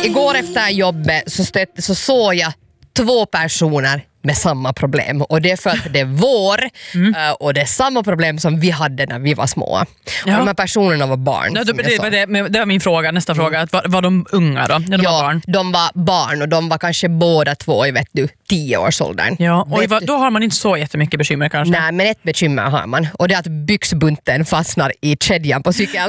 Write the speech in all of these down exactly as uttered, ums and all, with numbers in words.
Igår efter jobbet så, stött, så såg jag två personer med samma problem. Och det är för att det är vår mm. uh, och det är samma problem som vi hade när vi var små. Ja. Och de här personerna var barn. Ja, det, det, det, det var min fråga, nästa mm. fråga. Att var, var de unga då? När de ja, var barn? de var barn och de var kanske båda två i vet du, tioårsåldern. Ja, och vet, då har man inte så jättemycket bekymmer kanske. Nej, men ett bekymmer har man. Och det är att byxbunten fastnar i kedjan på cykeln.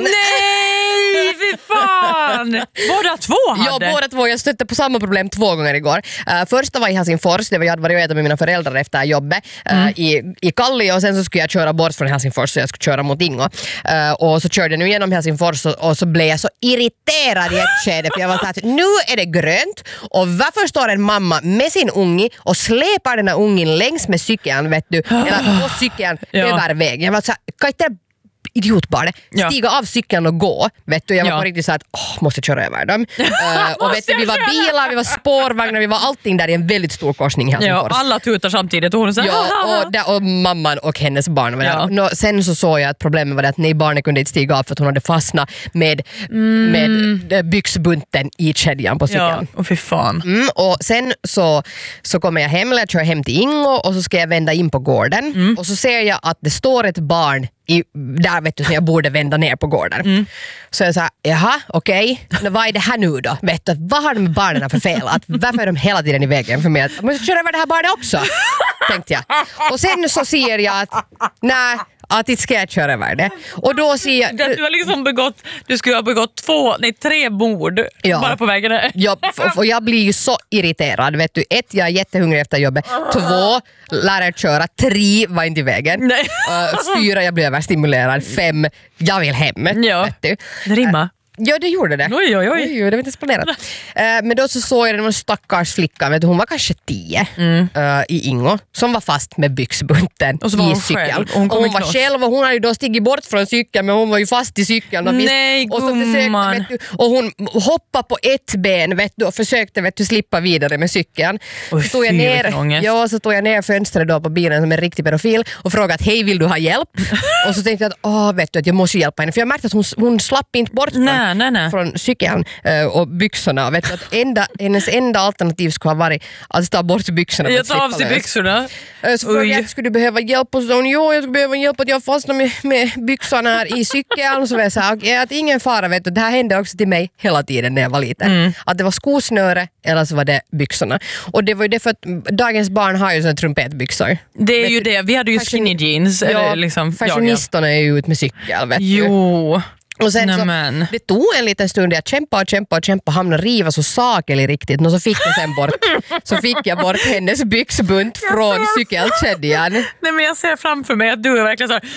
Nej, fy fan! Båda två hade? Ja, båda två. Jag stötte på samma problem två gånger igår. Uh, första var i Helsingfors. Det var jag hade varit och äta med mina föräldrar efter jobbet uh, mm. i, i Kalli, och sen så skulle jag köra bort från Helsingfors så jag skulle köra mot Ingo. Uh, och så körde jag nu genom Helsingfors och, och så blev jag så irriterad i ett skede för jag var så att nu är det grönt och varför står en mamma med sin unge och släpar den här ungen längs med cykeln, vet du, eller på cykeln ja. över vägen. Jag var så här, kan inte idiotbarn, stiga ja. av cykeln och gå, vet du, jag var ja. på riktigt så att åh, måste köra över dem. uh, och vet du, vi var bilar, vi var spårvagnar, vi var allting där i en väldigt stor korsning i Helsingfors. Ja, alla tutar samtidigt och hon så ja, och, där, och mamman och hennes barn var ja. där. Nå, sen så såg jag att problemet var att nej, barnet kunde inte stiga av för att hon hade fastnat med, mm. med byxbunten i kedjan på cykeln. Ja, och fy fan. Mm, och sen så, så kommer jag hem, eller jag kör hem till Ingo och så ska jag vända in på gården mm. och så ser jag att det står ett barn I, där vet du så jag borde vända ner på gården. Mm. Så jag sa, jaha, okej. Okay. Vad är det här nu då? Vet du, vad har de med barnen för fel? Att, varför är de hela tiden i vägen för mig? Att, måste köra över det här barnet också, tänkte jag. Och sen så ser jag att, nej, att inte ska jag köra över det. Och då ser jag... Du har liksom begått, du skulle ha begått två, nej tre mord ja. bara på vägen där. Ja, och jag blir ju så irriterad. Vet du, ett, jag är jättehungrig efter jobbet. Två, lärare köra. Tre, var inte i vägen. Nej. Uh, fyra, jag blir överstimulerad. Fem, jag vill hem. Ja, vet du. Det rimma. Uh, Ja, det gjorde det. Oj, oj, oj. oj, oj det var inte planerat. uh, Men då så såg jag den stackars flickan, vet du, hon var kanske tio mm. uh, i Ingo, som var fast med byxbunten och så var i hon cykeln. Själv. Och hon, och hon var själv och hon hade ju då stigit bort från cykeln, men hon var ju fast i cykeln. Och nej, och, så försökte, vet du, och hon hoppade på ett ben, vet du, och försökte vet du, slippa vidare med cykeln. Oj, så tog jag ner, ja, så tog jag ner fönstret då på bilen som en riktig pedofil och frågade, hej, vill du ha hjälp? Och så tänkte jag att, åh, vet du, att jag måste hjälpa henne. För jag märkte att hon, hon slapp inte bort från, nej, nej, nej. från cykeln och byxorna. Vet du, att enda, hennes enda alternativ skulle ha varit att ta bort byxorna. Jag tar av sig byxorna. Så frågade jag, skulle du behöva hjälp? Och så hon, jo, jag skulle behöva hjälp att jag fastnar med, med byxorna här i cykeln. Och så var jag så här, okay, att ingen fara, vet du. Det här hände också till mig hela tiden när jag var liten. Mm. Att det var skosnöre eller så var det byxorna. Och det var ju det för att dagens barn har ju såna trumpetbyxor. Det är vet ju du, det. Vi hade ju skinny jeans. Ja, eller liksom, fashionisterna är ju ut med cykel, vet du. Jo. Och sen så, Nämen. det tog en liten stund jag kämpa och kämpa och kämpa hamna riva så sakelig riktigt och så fick jag sen bort så fick jag bort hennes byxbunt från cykelkedjan. Nej, men jag ser framför mig att du är verkligen så här,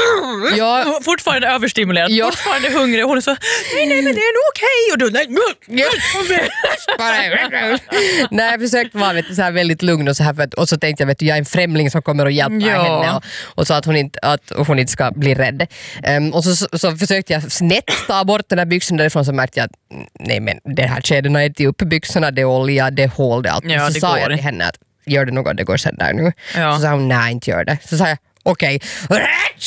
ja. fortfarande överstimulerad, ja. fortfarande hungrig och hon är så nej nej men det är nog okej okay. och du nej ja. Nej, jag försökte vara vet du, så här väldigt lugn och så här för att, och så tänkte jag vet du, jag är en främling som kommer att hjälpa ja. henne och, och så att hon inte att hon inte ska bli rädd. Um, och så, så, så försökte jag snett ta bort den här byxorna därifrån så märkte jag att nej men det här kedjorna är inte upp byxorna, det är olja, det är hål, det är allt. Ja, så det sa går. jag till henne att gör det något, det går sen där nu. Ja. Så sa hon nej, inte gör det. Så sa jag okej. Okay.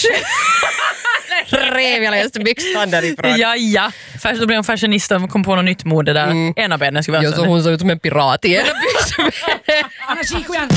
Rev jag just byxan därifrån. Ja, ja. Först då blev hon fashionista och kom på något nytt mode där. Mm. Ena benen skulle vara ja, så hon såg ut som en pirat i ena byxan.